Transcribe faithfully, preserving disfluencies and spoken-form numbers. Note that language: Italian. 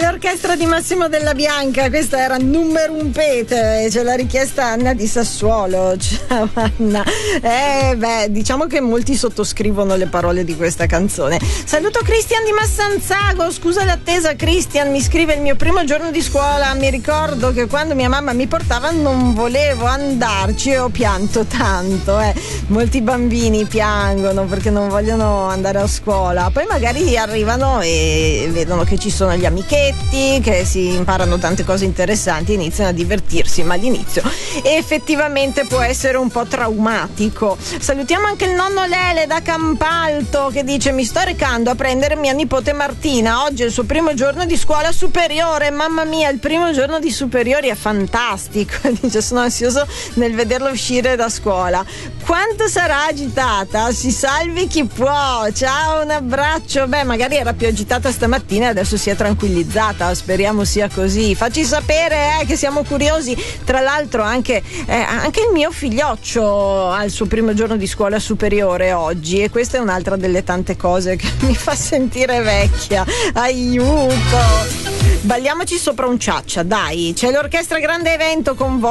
l'orchestra di Massimo Della Bianca, questa era Numero un Pete, ce l'ha richiesta Anna di Sassuolo. Ciao Anna. Eh beh, diciamo che molti sottoscrivono le parole di questa canzone. Saluto Cristian di Massanzago, scusa l'attesa Cristian, mi scrive: il mio primo giorno di scuola, mi ricordo che quando mia mamma mi portava non volevo andarci e ho pianto tanto, eh. Molti bambini piangono perché non vogliono andare a scuola, poi magari arrivano e vedono che ci sono gli amichetti, che si imparano tante cose interessanti, iniziano a divertirsi, ma all'inizio effettivamente può essere un po' traumatico. Salutiamo anche il nonno Lele da Campalto che dice: mi sto recando a prendere mia nipote Martina, oggi è il suo primo giorno di scuola superiore, mamma mia, il primo giorno di superiori è fantastico. Dice: sono ansioso nel vederla uscire da scuola. Quanto sarà agitata? Si salvi chi può. Ciao, un abbraccio. Beh, magari era più agitata stamattina e adesso si è tranquillizzata, speriamo sia così. Facci sapere, eh, che siamo curiosi. Tra l'altro anche, eh, anche il mio figlioccio ha il suo primo giorno di scuola superiore oggi, e questa è un'altra delle tante cose che mi fa sentire vecchia. Aiuto. Balliamoci sopra un ciaccia, dai. C'è l'orchestra Grande Evento con voi.